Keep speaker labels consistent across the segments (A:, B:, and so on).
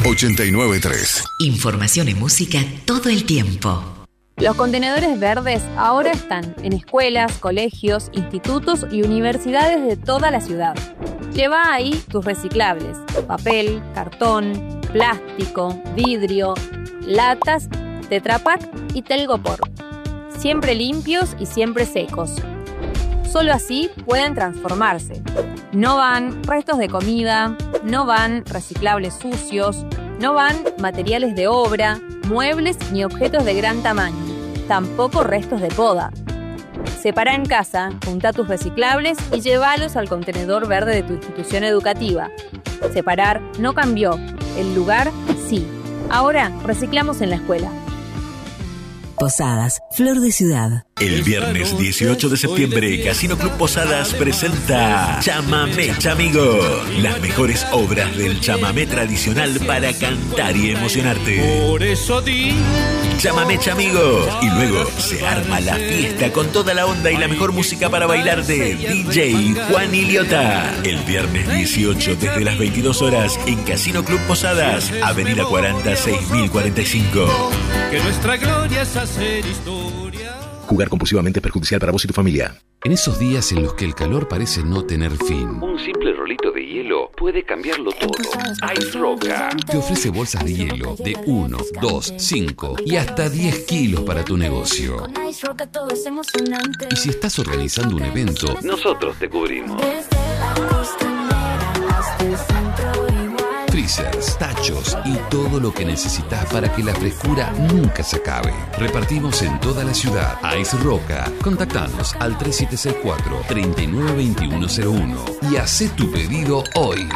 A: 89.3.
B: Información y música todo el tiempo.
C: Los contenedores verdes ahora están en escuelas, colegios, institutos y universidades de toda la ciudad. Lleva ahí tus reciclables: papel, cartón, plástico, vidrio, latas, Tetra Pak y Telgopor. Siempre limpios y siempre secos. Solo así pueden transformarse. No van restos de comida, no van reciclables sucios, no van materiales de obra, muebles ni objetos de gran tamaño, tampoco restos de poda. Separa en casa, junta tus reciclables y llévalos al contenedor verde de tu institución educativa. Separar no cambió, el lugar sí. Ahora reciclamos en la escuela.
B: Posadas, Flor de Ciudad.
D: El viernes 18 de septiembre, Casino Club Posadas presenta Chamamé Chamigo. Las mejores obras del chamamé tradicional para cantar y emocionarte.
E: Por eso di
D: Chamamé Chamigo. Y luego se arma la fiesta con toda la onda y la mejor música para bailar de DJ Juan Iliota. El viernes 18 desde las 22 horas en Casino Club Posadas, Avenida 40 6045.
E: que nuestra gloria es hacer historia.
D: Jugar compulsivamente es perjudicial para vos y tu familia.
F: En esos días en los que el calor parece no tener fin,
G: un simple rolito de hielo puede cambiarlo todo. Ice Roca
F: te ofrece bolsas de hielo de 1, 2, 5 y hasta 10 kilos para tu negocio. Y si estás organizando un evento,
G: nosotros te cubrimos.
F: freezers, tachos y todo lo que necesitas para que la frescura nunca se acabe. Repartimos en toda la ciudad. Ice Roca. Contactanos al 3764-392101 y hacé tu pedido hoy.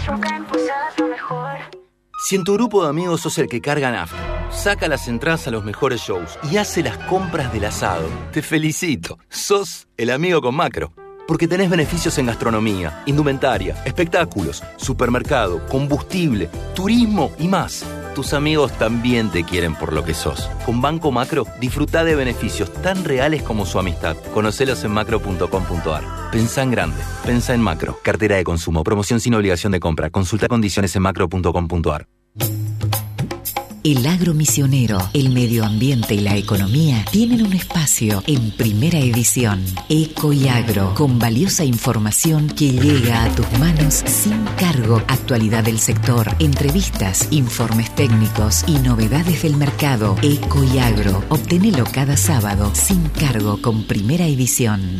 H: Si en tu grupo de amigos sos el que carga nafta, saca las entradas a los mejores shows y hace las compras del asado, te felicito. Sos el amigo con Macro. Porque tenés beneficios en gastronomía, indumentaria, espectáculos, supermercado, combustible, turismo y más. Tus amigos también te quieren por lo que sos. Con Banco Macro, disfrutá de beneficios tan reales como su amistad. Conocelos en macro.com.ar. Pensá en grande. Pensá en Macro. Cartera de consumo. Promoción sin obligación de compra. Consulta condiciones en macro.com.ar.
B: El agro misionero, el medio ambiente y la economía tienen un espacio en Primera Edición. Eco y Agro, con valiosa información que llega a tus manos sin cargo. Actualidad del sector, entrevistas, informes técnicos y novedades del mercado. Eco y Agro, obtenelo cada sábado sin cargo con Primera Edición.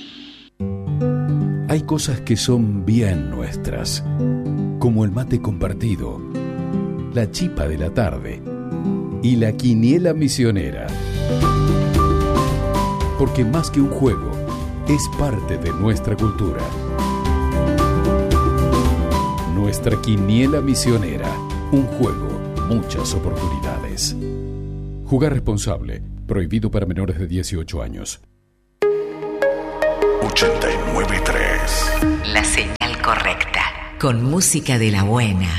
I: Hay cosas que son bien nuestras, como el mate compartido, la chipa de la tarde y la quiniela misionera. Porque más que un juego, es parte de nuestra cultura. Nuestra quiniela misionera, un juego, muchas oportunidades. Jugar responsable, prohibido para menores de 18 años.
A: 89.3.
B: La señal correcta, con música de la buena.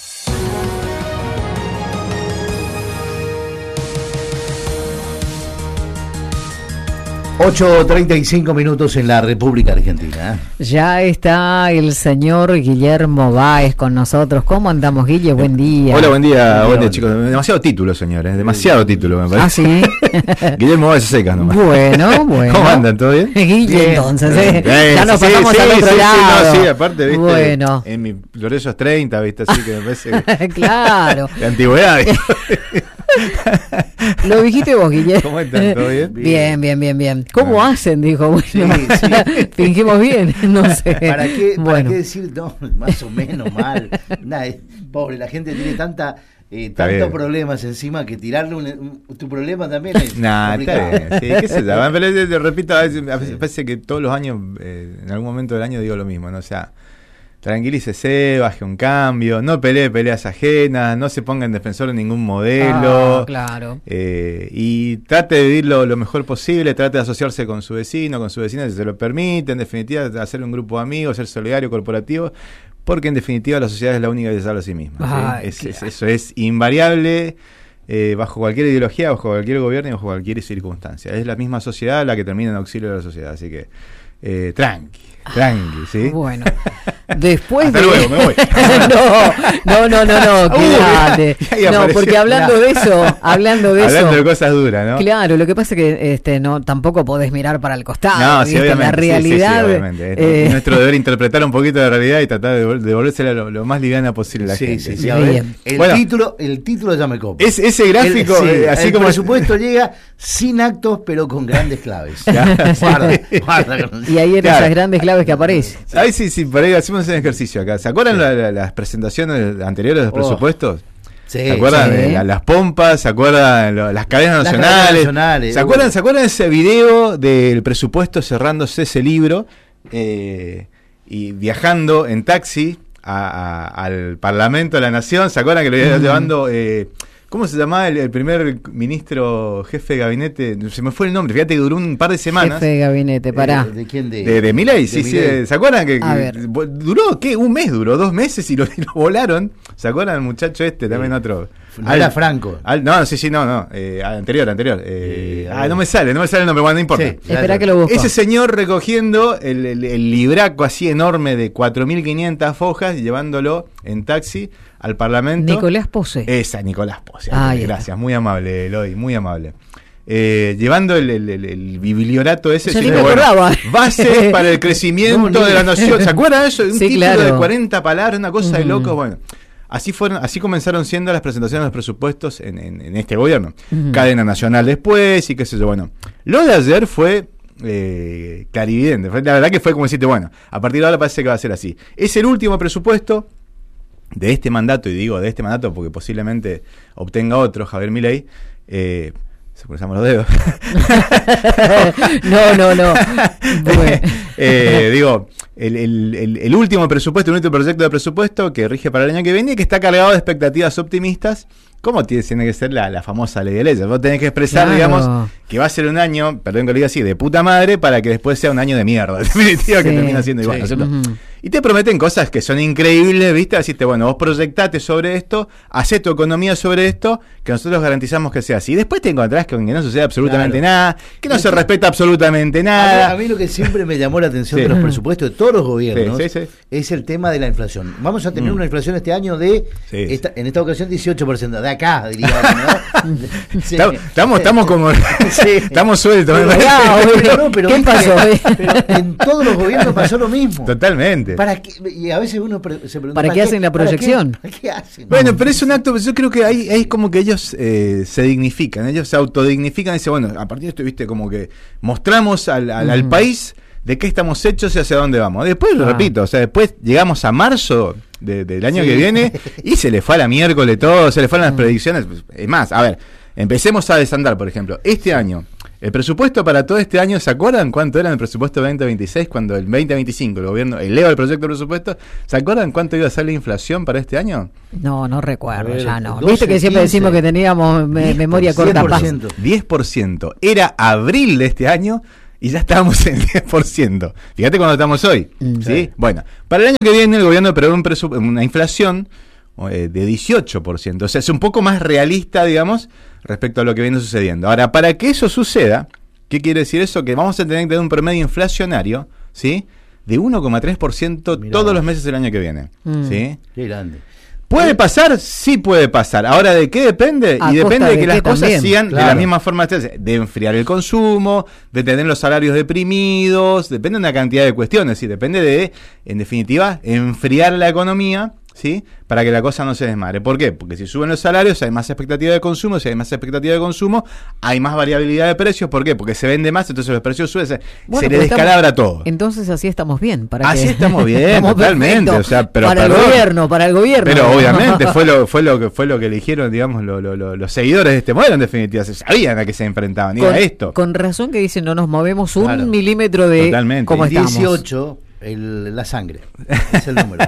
J: 8:35 minutos en la República Argentina.
K: Ya está el señor Guillermo Báez con nosotros. ¿Cómo andamos, Guille? Buen día.
L: Hola, buen día, chicos. Demasiado título, señores. Demasiado título, me parece.
K: Ah, sí.
L: Guillermo Báez seca nomás.
K: Bueno.
L: ¿Cómo andan? ¿Todo bien?
K: Guille, entonces, ya nos pasamos al otro lado.
L: Sí, aparte, viste.
K: Bueno.
L: En mi Lorenzo es 30, viste, así que me parece que...
K: Claro.
L: De antigüedad.
K: Lo dijiste vos, Guille.
L: ¿Cómo están? ¿Todo bien?
K: Bien. ¿Cómo hacen? Dijo, bueno, sí. Fingimos bien, no sé.
J: ¿Para qué decir no, más o menos mal? Pobre, la gente tiene tantos problemas encima que tirarle tu problema también es complicado.
L: Está bien, sí, qué sé yo. Pero repito, a veces parece que todos los años, en algún momento del año digo lo mismo, ¿no? O sea, tranquilícese, baje un cambio, no pelee peleas ajenas, no se ponga en defensor de ningún modelo.
K: Claro.
L: Y trate de vivir lo mejor posible, trate de asociarse con su vecino, con su vecina si se lo permite, en definitiva, hacer un grupo de amigos, ser solidario, corporativo, porque en definitiva la sociedad es la única que se salva a sí misma. ¿Sí? Eso es invariable, bajo cualquier ideología, bajo cualquier gobierno y bajo cualquier circunstancia. Es la misma sociedad la que termina en auxilio de la sociedad, así que tranqui, ¿sí?
K: Bueno. Después
L: Hasta luego, me voy.
K: no, quédate. No, porque hablando de eso,
L: hablando de cosas duras, ¿no?
K: Claro, lo que pasa es que no tampoco podés mirar para el costado.
L: No, sí, obviamente.
K: La realidad.
L: Sí, obviamente. Es nuestro deber interpretar un poquito de realidad y tratar de devolvérsela lo más liviana posible a la gente.
J: Sí, a ver, el título ya me copa.
L: Ese gráfico, así
J: el
L: como
J: presupuesto llega sin actos, pero con grandes claves.
K: Guarda. Y ahí eran esas grandes claves que aparecen.
L: Ay, sí, por ahí hacemos un ejercicio acá. ¿Se acuerdan las presentaciones anteriores de los presupuestos?
J: Sí,
L: ¿Se acuerdan de las pompas? ¿Se acuerdan las cadenas nacionales? ¿Se acuerdan ese video del presupuesto cerrándose ese libro y viajando en taxi al Parlamento de la Nación? ¿Se acuerdan que lo iba llevando? ¿Cómo se llamaba el primer ministro jefe de gabinete? Se me fue el nombre, fíjate que duró un par de semanas.
K: Jefe de gabinete, pará.
J: ¿De quién?
L: De Milei, sí. ¿Se acuerdan que duró, qué? Un mes duró, 2 meses y lo volaron. ¿Se acuerdan del muchacho también otro?
J: No era Franco.
L: No. Anterior. No me sale el nombre, bueno, no importa. Sí,
K: espera que lo busco.
L: Ese señor recogiendo el libraco así enorme de 4.500 hojas y llevándolo en taxi al Parlamento.
K: Nicolás Pose.
L: Esa, Nicolás Pose. Gracias, muy amable, Eloy, muy amable. Llevando el bibliorato ese.
K: Yo ni me acordaba.
L: Bases para el crecimiento de la nación. ¿Se acuerdan de eso? Un título de 40 palabras, una cosa de locos. Bueno, así comenzaron siendo las presentaciones de los presupuestos en este gobierno. Cadena nacional después y qué sé yo. Bueno, lo de ayer fue clarividente. La verdad que fue como decirte, bueno, a partir de ahora parece que va a ser así. Es el último presupuesto de este mandato, y digo de este mandato porque posiblemente obtenga otro, Javier Milei. Se cruzamos los dedos.
K: No. Bueno.
L: Digo, el último presupuesto, el último proyecto de presupuesto que rige para el año que viene y que está cargado de expectativas optimistas, como tiene que ser la famosa ley de leyes. Vos tenés que expresar, digamos, que va a ser un año, perdón que lo diga así, de puta madre, para que después sea un año de mierda, en definitiva, que termina siendo igual, ¿no es cierto? Y te prometen cosas que son increíbles, ¿viste? Decirte, bueno, vos proyectate sobre esto, hacé tu economía sobre esto, que nosotros garantizamos que sea así. Y después te encontrás con que no sucede absolutamente nada, que no se respeta absolutamente nada.
J: A mí lo que siempre me llamó la atención de los presupuestos de todos los gobiernos es el tema de la inflación. Vamos a tener una inflación este año de, en esta ocasión, 18%. De acá, diría, ¿no?
L: Estamos como... Estamos sueltos.
J: Pero ¿qué pasó? Pero en todos los gobiernos pasó lo mismo.
L: Totalmente.
J: Y a veces uno se pregunta,
K: ¿para qué hacen la proyección?
J: ¿Para qué hacen?
L: Bueno, pero es un acto, yo creo que ahí es como que ellos se dignifican, ellos se autodignifican y dicen, bueno, a partir de esto, viste, como que mostramos al país de qué estamos hechos y hacia dónde vamos. Después, lo repito, o sea, después llegamos a marzo del año que viene y se le fue a la miércoles todo, se le fueron las predicciones. Es más, a ver, empecemos a desandar, por ejemplo, este año. El presupuesto para todo este año, ¿se acuerdan cuánto era el presupuesto 2026 cuando el 2025 el gobierno eleva el proyecto de presupuesto? ¿Se acuerdan cuánto iba a ser la inflación para este año?
K: No recuerdo, ya no. 12, viste que siempre 15, decimos que teníamos memoria corta.
L: 10%. Era abril de este año y ya estábamos en 10%. Fíjate cuando estamos hoy. ¿Sí? Bueno, para el año que viene el gobierno prevé una inflación de 18%. O sea, es un poco más realista, digamos, respecto a lo que viene sucediendo. Ahora, para que eso suceda, ¿qué quiere decir eso? Que vamos a tener que tener un promedio inflacionario, ¿sí?, de 1,3% todos los meses del año que viene. ¿Sí?
J: Qué grande.
L: ¿Puede pasar? Sí puede pasar. Ahora, ¿de qué depende? Y depende de que las cosas sigan de la misma forma, de enfriar el consumo, de tener los salarios deprimidos, depende de una cantidad de cuestiones, ¿sí? Depende de, en definitiva, enfriar la economía, ¿sí?, para que la cosa no se desmadre. ¿Por qué? Porque si suben los salarios hay más expectativa de consumo, si hay más expectativa de consumo hay más variabilidad de precios. ¿Por qué? Porque se vende más, entonces los precios suben, se le descalabra todo.
K: Entonces así estamos bien.
L: Así estamos bien, totalmente. O sea, pero
K: para el gobierno.
L: Pero obviamente fue lo que eligieron, digamos, los seguidores de este modelo, en definitiva. Se sabían a qué se enfrentaban, y a esto.
K: Con razón que dicen, no nos movemos un milímetro de cómo estamos.
J: 18... la sangre es el número.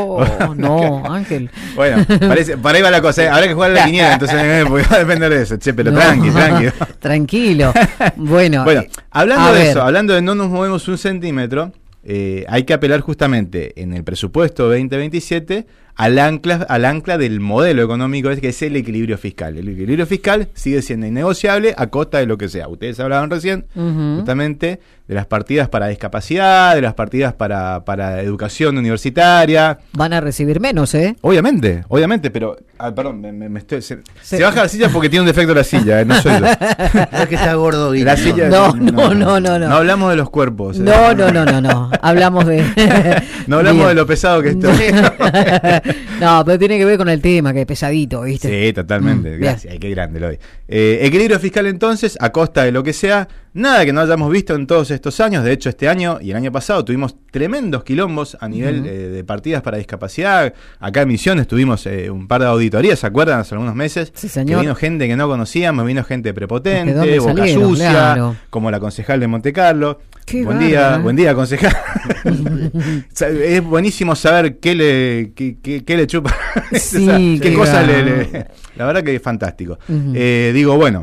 K: No, Ángel.
L: Bueno, para ahí va la cosa. Habrá que jugar a la quiniela, entonces va a depender de eso. Pero
K: tranquilo. Bueno,
L: hablando de eso, hablando de no nos movemos un centímetro, hay que apelar justamente en el presupuesto 2027 al ancla del modelo económico, que es el equilibrio fiscal. El equilibrio fiscal sigue siendo innegociable a costa de lo que sea. Ustedes hablaban recién justamente de las partidas para discapacidad, de las partidas para educación universitaria.
K: Van a recibir menos, ¿eh?
L: Obviamente, pero... perdón, se baja la silla porque tiene un defecto la silla, no soy yo.
J: No es que está gordo.
L: La silla,
K: no.
L: No hablamos de los cuerpos.
K: No. Hablamos de...
L: No hablamos de lo pesado que estoy.
K: No, pero tiene que ver con el tema, que es pesadito, ¿viste?
L: Sí, totalmente. Gracias, qué grande lo doy. Equilibrio fiscal entonces, a costa de lo que sea, nada que no hayamos visto en todos estos años. De hecho, este año y el año pasado tuvimos tremendos quilombos a nivel de partidas para discapacidad. Acá en Misiones tuvimos un par de auditorías, ¿se acuerdan? Hace algunos meses.
K: Sí, señor.
L: Que vino gente que no conocíamos, vino gente prepotente, boca sucia, claro, como la concejal de Monte Carlo. Buen día, concejal. Es buenísimo saber qué le chupa.
K: Sí,
L: qué cosa le... La verdad que es fantástico. Digo, bueno,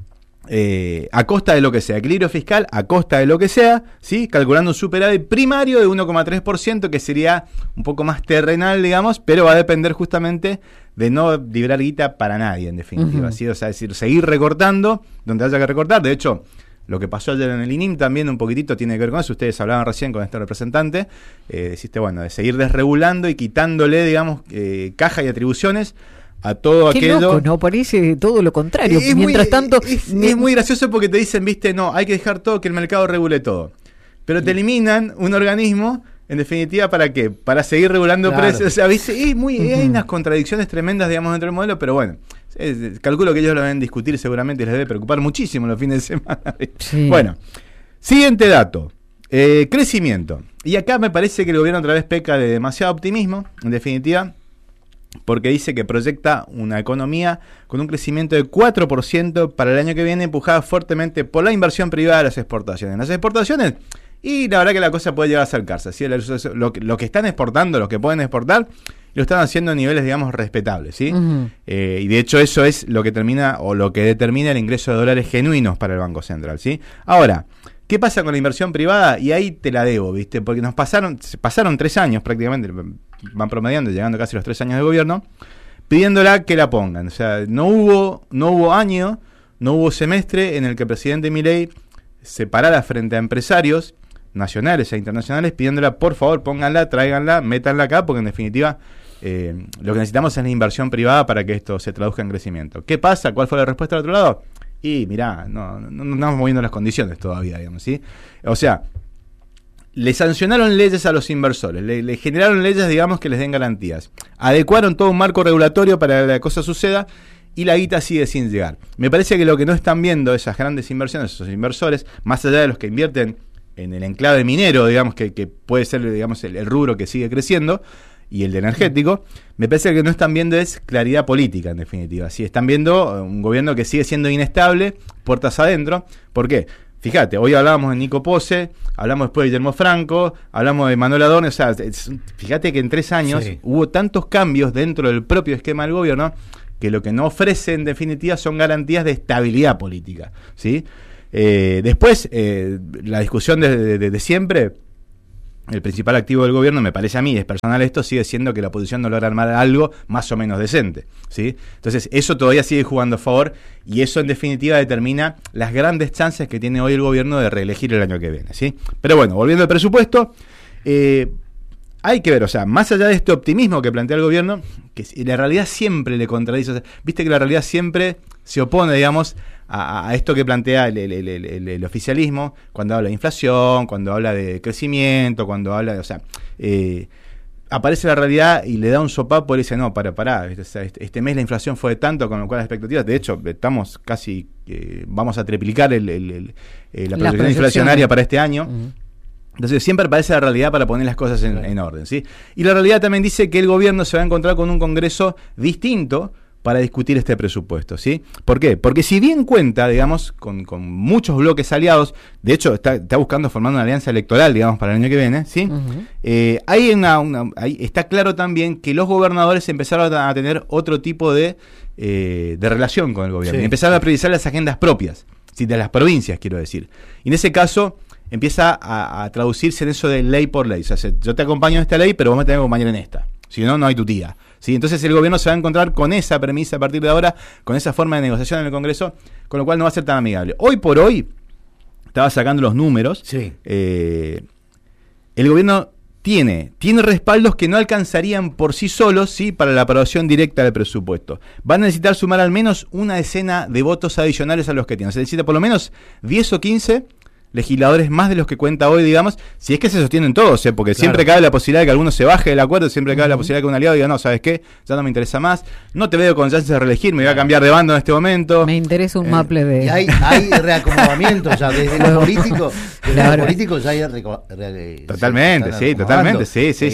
L: a costa de lo que sea, equilibrio fiscal a costa de lo que sea, ¿sí? Calculando un superávit primario de 1,3%, que sería un poco más terrenal, digamos, pero va a depender justamente de no librar guita para nadie, en definitiva. ¿Sí? O sea, es decir, seguir recortando donde haya que recortar. De hecho, lo que pasó ayer en el INIM también un poquitito tiene que ver con eso. Ustedes hablaban recién con este representante, deciste, bueno, de seguir desregulando y quitándole, digamos, caja y atribuciones a todo aquello.
K: Loco, no, parece todo lo contrario. Mientras tanto...
L: Es muy gracioso porque te dicen, viste, no, hay que dejar todo, que el mercado regule todo. Pero te eliminan un organismo, en definitiva, ¿para qué? Para seguir regulando precios. O sea, viste, hay unas contradicciones tremendas, digamos, dentro del modelo, pero bueno, calculo que ellos lo deben discutir seguramente y les debe preocupar muchísimo los fines de semana. Sí. Bueno, siguiente dato. Crecimiento. Y acá me parece que el gobierno otra vez peca de demasiado optimismo, en definitiva, porque dice que proyecta una economía con un crecimiento de 4% para el año que viene, empujada fuertemente por la inversión privada de las exportaciones. Las exportaciones, y la verdad que la cosa puede llegar a acercarse, ¿sí? Lo que están exportando, lo que pueden exportar, lo están haciendo a niveles, digamos, respetables, ¿sí? Y de hecho eso es lo que termina, o lo que determina el ingreso de dólares genuinos para el Banco Central, ¿sí? Ahora, ¿qué pasa con la inversión privada? Y ahí te la debo, ¿viste? Porque pasaron 3 años prácticamente, van promediando, llegando casi los 3 años de gobierno, pidiéndola que la pongan. O sea, no hubo año, no hubo semestre en el que el presidente Milei se parara frente a empresarios nacionales e internacionales pidiéndola, por favor, pónganla, tráiganla, métanla acá, porque en definitiva lo que necesitamos es la inversión privada para que esto se traduzca en crecimiento. ¿Qué pasa? ¿Cuál fue la respuesta del otro lado? Y mirá, no estamos moviendo las condiciones todavía, digamos, ¿sí? O sea, le sancionaron leyes a los inversores, le generaron leyes, digamos, que les den garantías. Adecuaron todo un marco regulatorio para que la cosa suceda y la guita sigue sin llegar. Me parece que lo que no están viendo esas grandes inversiones, esos inversores, más allá de los que invierten en el enclave minero, digamos, que puede ser, digamos, el rubro que sigue creciendo, y el de energético, me parece que lo que no están viendo es claridad política, en definitiva. Sí, están viendo un gobierno que sigue siendo inestable, puertas adentro. ¿Por qué? Fíjate, hoy hablábamos de Nico Pose, hablamos después de Guillermo Franco, hablamos de Manuel Adorno. O sea, fíjate que en 3 años hubo tantos cambios dentro del propio esquema del gobierno que lo que no ofrece, en definitiva, son garantías de estabilidad política, ¿sí? Después, la discusión de siempre... El principal activo del gobierno, me parece a mí, es personal esto, sigue siendo que la oposición no logra armar algo más o menos decente, ¿sí? Entonces, eso todavía sigue jugando a favor y eso en definitiva determina las grandes chances que tiene hoy el gobierno de reelegir el año que viene, ¿sí? Pero bueno, volviendo al presupuesto, hay que ver, o sea, más allá de este optimismo que plantea el gobierno, que la realidad siempre le contradice, o sea, viste que la realidad siempre se opone, digamos, a esto que plantea el oficialismo, cuando habla de inflación, cuando habla de crecimiento, cuando habla de, o sea, aparece la realidad y le da un sopapo y le dice, no, pará, este mes la inflación fue de tanto, con lo cual las expectativas, de hecho, estamos casi, vamos a triplicar la proyección inflacionaria para este año. Entonces siempre aparece la realidad para poner las cosas en orden, ¿sí? Y la realidad también dice que el gobierno se va a encontrar con un Congreso distinto para discutir este presupuesto, ¿sí? ¿Por qué? Porque si bien cuenta, digamos, con muchos bloques aliados, de hecho está buscando formar una alianza electoral, digamos, para el año que viene, ¿sí? Ahí está claro también que los gobernadores empezaron a tener otro tipo de relación con el gobierno, y empezaron a priorizar las agendas propias, ¿sí? De las provincias, quiero decir. Y en ese caso empieza a traducirse en eso de ley por ley. O sea, yo te acompaño en esta ley, pero vos me tenés que acompañar en esta. si no, no hay tutía. ¿Sí? Entonces el gobierno se va a encontrar con esa premisa a partir de ahora, con esa forma de negociación en el Congreso, con lo cual no va a ser tan amigable. Hoy por hoy, estaba sacando los números,
J: sí.
L: El gobierno tiene respaldos que no alcanzarían por sí solos, ¿sí?, para la aprobación directa del presupuesto. Van a necesitar sumar al menos una decena de votos adicionales a los que tienen. Se necesita por lo menos 10 o 15 legisladores más de los que cuenta hoy, digamos, si es que se sostienen todos, porque siempre cabe la posibilidad de que alguno se baje del acuerdo, siempre cabe la posibilidad de que un aliado diga, no, ¿sabes qué? Ya no me interesa más, no te veo con chances de reelegir, me voy a cambiar de bando en este momento.
K: Me interesa un maple de...
J: Y hay reacomodamientos, ya desde los políticos, ya hay...
L: Totalmente, sí, totalmente.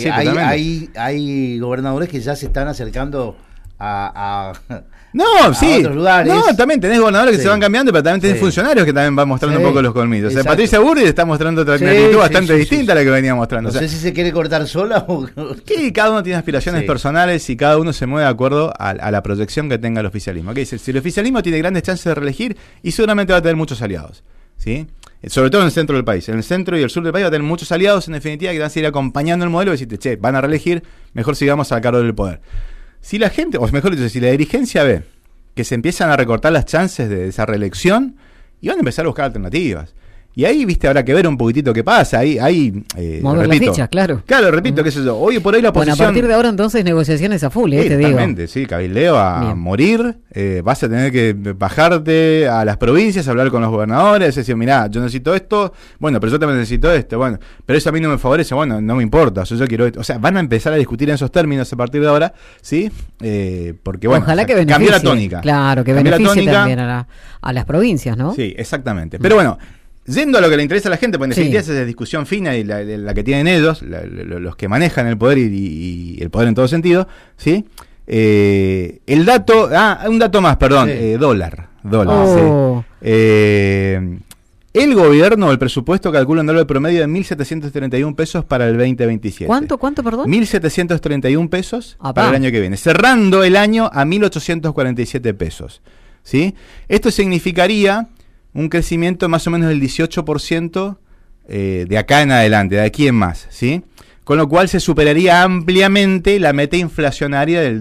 J: Hay gobernadores que ya se están acercando a
L: otros lugares. No, también tenés gobernadores que se van cambiando, pero también tenés funcionarios que también van mostrando un poco los colmillos. O sea, Patricia Burri está mostrando otra actitud bastante distinta a la que venía mostrando.
J: No sé si se quiere cortar sola o...
L: Que cada uno tiene aspiraciones personales y cada uno se mueve de acuerdo a la proyección que tenga el oficialismo. ¿Okay? Si el oficialismo tiene grandes chances de reelegir, y seguramente va a tener muchos aliados, ¿sí? Sobre todo en el centro del país. En el centro y el sur del país va a tener muchos aliados, en definitiva, que van a seguir acompañando el modelo y decirte, che, van a reelegir, mejor sigamos al cargo del poder. Si la gente, o mejor dicho, si la dirigencia ve que se empiezan a recortar las chances de esa reelección, y van a empezar a buscar alternativas. Y ahí, viste, habrá que ver un poquitito qué pasa.
K: Mover las fichas, claro.
L: Claro, repito, qué sé yo. Hoy por hoy la oposición...
K: Bueno, a partir de ahora entonces negociaciones a full, te digo.
L: Totalmente, sí, cabildeo a morir. Vas a tener que bajarte a las provincias, hablar con los gobernadores, decir, mirá, yo necesito esto, bueno, pero yo también necesito esto, bueno, pero eso a mí no me favorece, bueno, no me importa, yo quiero esto. O sea, van a empezar a discutir en esos términos a partir de ahora, ¿sí? Porque, bueno,
K: ojalá que
L: cambió la tónica.
K: Claro, que beneficie también a las provincias, ¿no?
L: Sí, exactamente. Pero bueno, yendo a lo que le interesa a la gente, pues en definitiva esa es la discusión fina y la que tienen ellos, los que manejan el poder y el poder en todo sentido, ¿sí? El dato, un dato más, perdón, dólar.
K: Oh.
L: Sí. El gobierno, el presupuesto calcula un dólar promedio de 1.731 pesos para el 2027.
K: ¿Cuánto, perdón?
L: 1.731 pesos para el año que viene, cerrando el año a 1.847 pesos, ¿sí? Esto significaría un crecimiento más o menos del 18% de acá en adelante, de aquí en más, ¿sí? Con lo cual se superaría ampliamente la meta inflacionaria del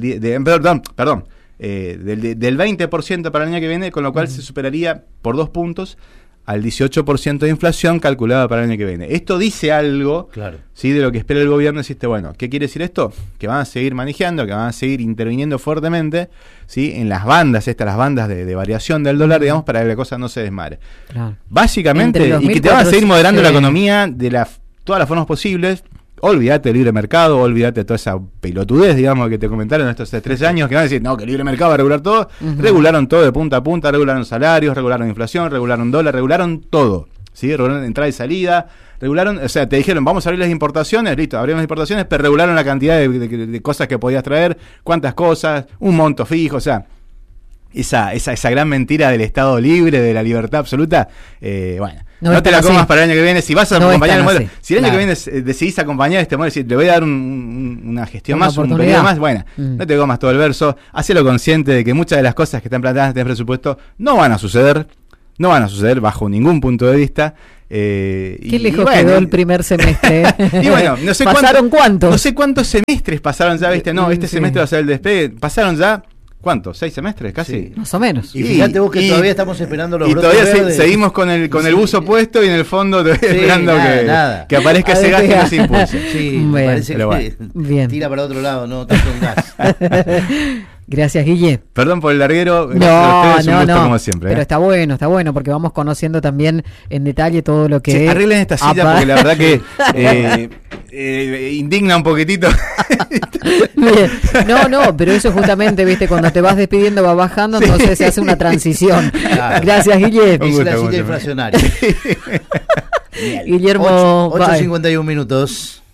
L: 20% para el año que viene, con lo cual se superaría por 2 puntos al 18% de inflación calculada para el año que viene. Esto dice algo, ¿sí?, de lo que espera el gobierno. Deciste, bueno, ¿qué quiere decir esto? Que van a seguir manejando, que van a seguir interviniendo fuertemente, ¿sí?, en las bandas, las bandas de variación del dólar, digamos, para que la cosa no se desmadre. Básicamente, y que te van a seguir moderando la economía de todas las formas posibles. Olvídate del libre mercado, olvídate de toda esa pelotudez, digamos, que te comentaron estos 3 años, que van a decir, no, que el libre mercado va a regular todo. Regularon todo de punta a punta, regularon salarios, regularon inflación, regularon dólar, regularon todo, ¿sí? Regularon entrada y salida, regularon, o sea, te dijeron, vamos a abrir las importaciones, listo, abrimos las importaciones, pero regularon la cantidad de cosas que podías traer, cuántas cosas, un monto fijo, o sea, esa gran mentira del Estado libre, de la libertad absoluta, bueno, no te la comas para el año que viene. Si vas a acompañar el modelo, si el año que viene decidís acompañar este modelo, decir, le voy a dar una gestión más, un periodo más, bueno, no te comas todo el verso, hacelo consciente de que muchas de las cosas que están planteadas en este presupuesto no van a suceder bajo ningún punto de vista.
K: Qué lejos quedó el primer semestre.
L: Y bueno, no sé
K: ¿Cuántos?
L: No sé cuántos semestres pasaron ya, ¿viste? No, este semestre va a ser el despegue. Pasaron ya, ¿cuántos? 6 semestres casi.
K: Sí, más o menos.
J: Y fíjate vos que todavía estamos esperando los brotes
L: todavía
J: verdes.
L: Seguimos con el buzo puesto y en el fondo esperando que aparezca ese gas que nos impulse.
J: Sí, me parece que tira para otro lado, no tanto un gas.
K: Gracias, Guille.
L: Perdón por el larguero.
K: No,
L: como siempre.
K: Pero está bueno, porque vamos conociendo también en detalle todo lo que es.
L: Arreglen esta silla porque la verdad que indigna un poquitito.
K: Bien. No, pero eso justamente, viste, cuando te vas despidiendo va bajando, entonces se hace una transición. Claro. Gracias, Guille.
J: Es la silla inflacionaria.
K: Guillermo.
J: 8:51 minutos.